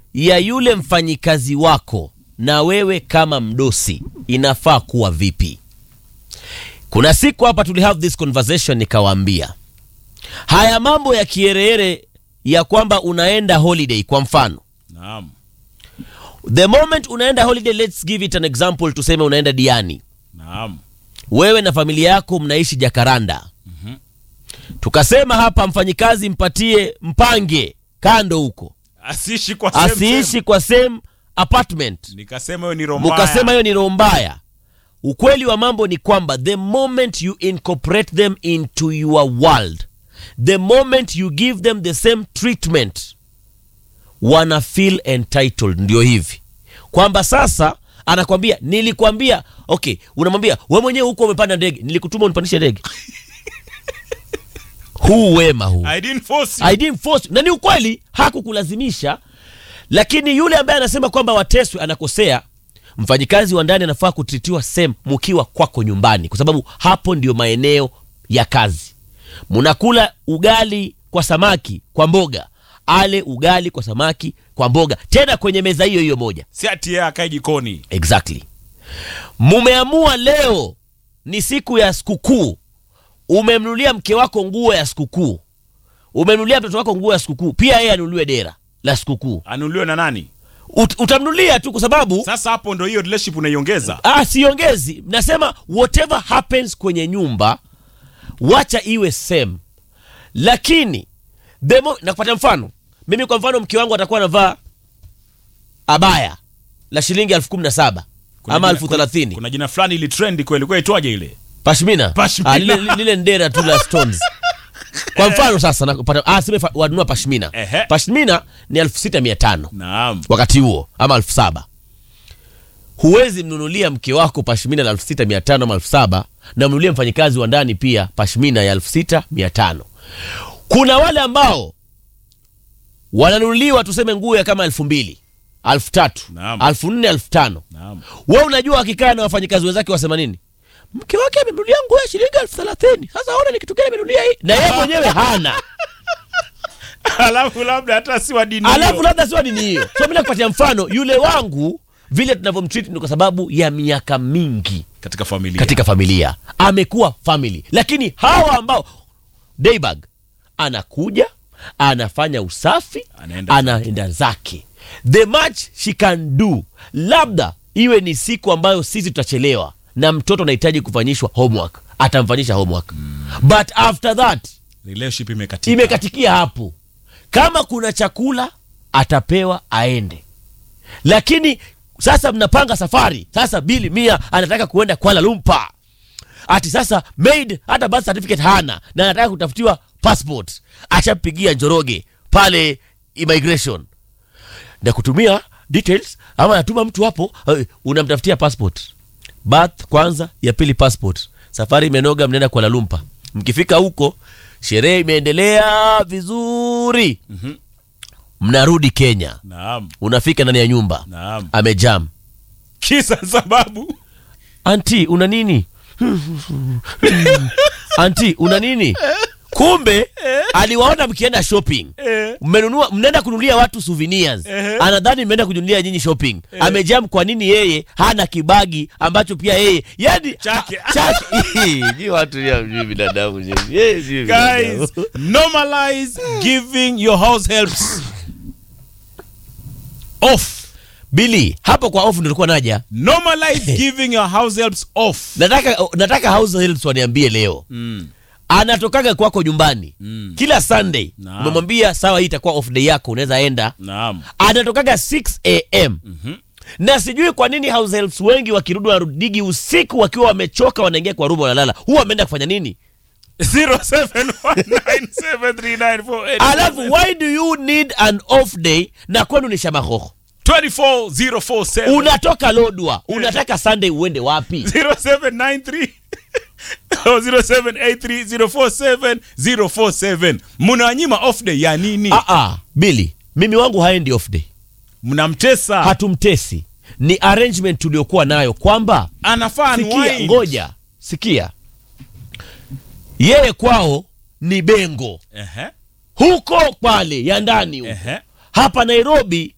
ya yule mfanyikazi wako na wewe kama mdosi inafaa kuwa vipi? Kuna siku hapa tuli have this conversation, nikawaambia haya mambo ya kierere ya kwamba unaenda holiday kwa mfano. Naam. The moment unaenda holiday, let's give it an example, tuseme unaenda Diani. Naam. Wewe na familia yako mnaishi Jakaranda. Tukasema hapa mfanyikazi mpange kando huko. Asiishi kwa same apartment. Nikasema hiyo ni roho mbaya. Mukasema hiyo ni roho mbaya. Ukweli wa mambo ni kwamba the moment you incorporate them into your world, the moment you give them the same treatment, wana feel entitled. Ndio hivi kwamba sasa anakwambia nilikwambia, okay, unamwambia wewe mwenyewe huko umepanda ndege, nilikutuma unipandishe ndege. Huu wema huu. I didn't force you. Na ni ukweli hakukulazimisha, lakini yule ambaye anasema kwamba wateswe anakosea. Mfanyikazi wa ndani anafaa kutritiwa same mkiwa kwako nyumbani, kwa sababu hapo ndio maeneo ya kazi. Mnakula ugali kwa samaki kwa mboga, ale ugali kwa samaki kwa mboga, tena kwenye meza hiyo hiyo moja. Si ati yeye akae jikoni. Exactly. Mumeamua leo ni siku ya sikukuu, umemnunulia mke wako nguo ya sikukuu, umemnunulia mtoto wako nguo ya sikukuu, pia yeye anunuliwe dera la sikukuu. Anunuliwe na nani? Utamnunulia tu, kwa sababu sasa hapo ndio hiyo relationship unaiongeza. Siongezi. Nasema whatever happens kwenye nyumba wacha iwe same. Lakini nakupata mfano. Mimi kwa mfano mke wangu atakuwa anavaa abaya la shilingi 17,000 ama 30,000. Kuna jina fulani ili trend kweli kwa itwaje ile? Pashmina. Lile ndera tu la stones. Kwa mfano sasa nakupata wanunua pashmina. Pashmina ni 6,500. Naam. Wakati huo ama 7,000. Huwezi mnunulia mke wako pashmina la 6,500 ama 7,000 na mnunulie mfanyikazi wa ndani pia pashmina ya 6,500. Kuna wale ambao wananunuliwa tuseme nguo ya kama 2,000, 3,000, 4,000, 5,000. Naam. Wewe unajua akikaa na wafanyikazi wenzake wasema nini? Mke wake amemnunulia nguo ya shilingi 30,000. Sasa ona ni kitu gani amenunulia hii? Na yeye mwenyewe hana. Alafu labda hata si wa dini hiyo. So mimi nakupatia mfano, yule wangu vile tunavyomtreat ni kwa sababu ya miaka mingi katika familia. Amekuwa family. Lakini hawa ambao Daybag anakuja, anafanya usafi, anaenda zake. The much she can do. Labda iwe ni siku ambayo sisi tutachelewa na mtoto anahitaji kufanyishwa homework, atamfanyisha homework. But after that relationship imekatikia hapo. Kama kuna chakula atapewa aende. Lakini sasa mnapanga safari. Sasa Bili Mia anataka kuenda Kuala Lumpur. Ati sasa maid hata birth certificate hana na anataka kutafutiwa passport. Achapigia Njoroge pale immigration. Na kutumia details ama anatuma mtu hapo unamtafutia passport. Birth kwanza, ya pili passport. Safari imenoga, mnaenda Kuala Lumpur. Mkifika huko sherehe imeendelea vizuri. Mnarudi Kenya. Naam. Unafika ndani ya nyumba. Naam. Amejam. Kisa sababu Auntie una nini? Auntie una nini? Kumbe aliwaona mkienda shopping. Mnaenda kununulia watu souvenirs. Anadhani mmeenda kununulia nyinyi shopping. Amejam kwa nini yeye hana kibagi ambacho pia yeye yani chaki. Ni watu ya binadamu. Guys, normalize giving your house helps off. Billy, hapo kwa off ndio tulikuwa naja. Normalize giving your house helps off. Nataka house helps waniambie leo. Anatokaga kwako nyumbani kila Sunday. Umemwambia sawa, hii itakuwa off day yako, unaweza enda. Naam. Anatokaga 6 AM. Na sijui kwa nini house helps wengi wakirudi warudigi usiku wakiwa wamechoka, wanaingia kwa room wanalala. Huwa ameenda kufanya nini? 0719739488. Alafu why do you need an off day na kwenu ni Shamahoho? 24047. Unatoka Lodwa, unataka Sunday uende wapi? 0793 0783047047. Mnawanyima off day ya nini? Billy, mimi wangu haendi off day. Mnamtesa. Hatumtesi. Ni arrangement tuliokuwa nayo kwamba anafaa unwind. Ngoja, sikia. Yeye kwao ni Bengo. Huko pale ya ndani huko. Hapa Nairobi